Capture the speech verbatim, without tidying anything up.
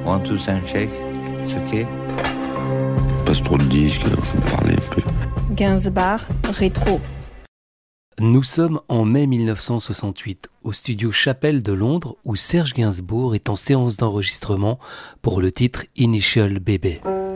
One, two, sound check. It's okay. Passe trop de disques, il faut parler un peu. Gainsbourg, rétro. Nous sommes en mai mille neuf cent soixante-huit, au studio Chapelle de Londres, où Serge Gainsbourg est en séance d'enregistrement pour le titre Initial Baby.